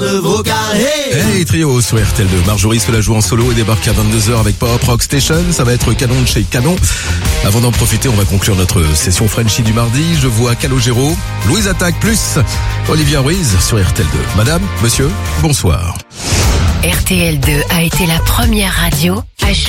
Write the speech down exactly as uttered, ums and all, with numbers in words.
de vocal. Hey, hey trio sur R T L deux. Marjorie se la joue en solo et débarque à vingt-deux heures avec Pop Rock Station. Ça va être canon de chez Canon. Avant d'en profiter, on va conclure notre session Frenchy du mardi. Je vois Calogero, Louise Attaque plus Olivia Ruiz sur R T L deux. Madame, monsieur, bonsoir. R T L deux a été la première radio à